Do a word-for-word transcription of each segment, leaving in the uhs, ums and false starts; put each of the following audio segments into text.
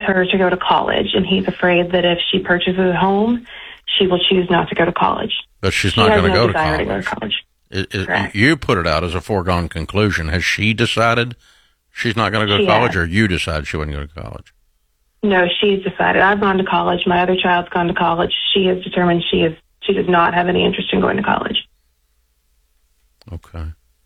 her to go to college, and he's afraid that if she purchases a home, she will choose not to go to college. But she's she not going no to go to desire college. to go to college. It, it, you put it out as a foregone conclusion. Has she decided she's not going to go to she college, has. or you decided she wouldn't go to college? No, she's decided. I've gone to college. My other child's gone to college. She has determined she is. She does not have any interest in going to college. Okay.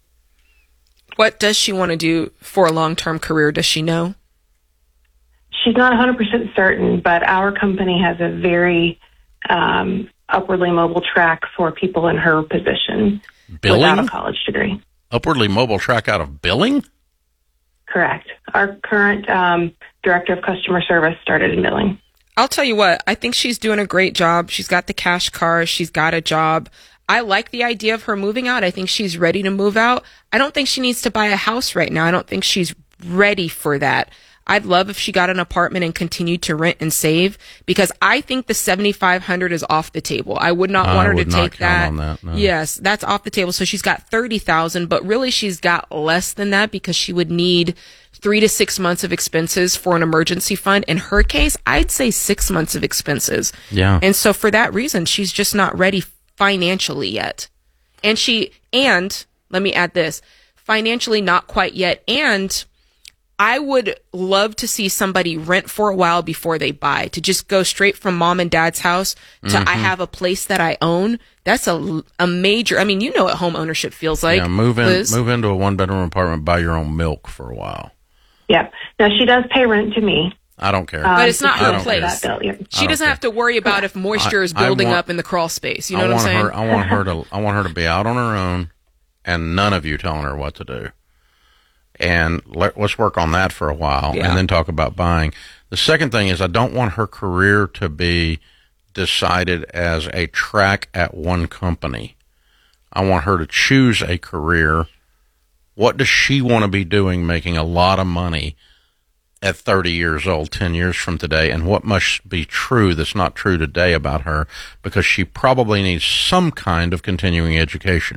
What does she want to do for a long-term career? Does she know? She's not one hundred percent certain, but our company has a very um, upwardly mobile track for people in her position Billing? without a college degree. Upwardly mobile track out of billing? Correct. Our current um, director of customer service started in billing. I'll tell you what, I think she's doing a great job. She's got the cash car. She's got a job. I like the idea of her moving out. I think she's ready to move out. I don't think she needs to buy a house right now. I don't think she's ready for that. I'd love if she got an apartment and continued to rent and save, because I think the seventy-five hundred dollars is off the table. I would not I want her would to not take count that. on that, no. Yes, that's off the table. So she's got thirty thousand dollars, but really she's got less than that because she would need three to six months of expenses for an emergency fund. In her case, I'd say six months of expenses. Yeah. And so for that reason, she's just not ready financially yet. And she, and let me add this, financially not quite yet. And I would love to see somebody rent for a while before they buy, to just go straight from mom and dad's house to Mm-hmm. I have a place that I own. That's a, a major, I mean, you know what home ownership feels like. Yeah, move in, Liz. move into a one-bedroom apartment, buy your own milk for a while. Yep. Now, she does pay rent to me. I don't care. Um, But it's not to her pay for place. that bill, yeah. She doesn't care. have to worry about if moisture is I- I building want- up in the crawl space. You know I what I'm want saying? her. I want her to. I want her to be out on her own, and none of you telling her what to do. And let, let's work on that for a while, Yeah. and then talk about buying. The second thing is, I don't want her career to be decided as a track at one company. I want her to choose a career. What does she want to be doing, making a lot of money at thirty years old, ten years from today, and what must be true that's not true today about her, because she probably needs some kind of continuing education.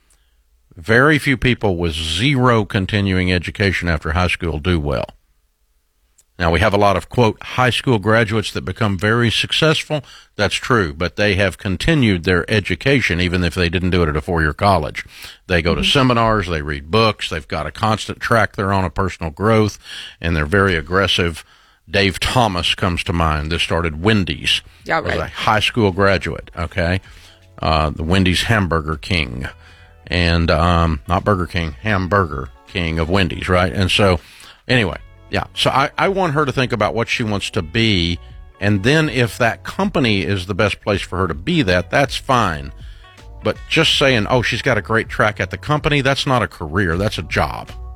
Very few people with zero continuing education after high school do well. Now, we have a lot of, quote, high school graduates that become very successful. That's true, but they have continued their education even if they didn't do it at a four-year college. They go to seminars, they read books, they've got a constant track they're on of personal growth, and they're very aggressive. Dave Thomas comes to mind. This started Wendy's. Yeah, Was right. a high school graduate, okay? Uh, the Wendy's Hamburger King. And um, not Burger King, Hamburger King of Wendy's, right? And so, anyway. Yeah, so I, I want her to think about what she wants to be, and then if that company is the best place for her to be that, that's fine. But just saying, oh, she's got a great track at the company, that's not a career, that's a job.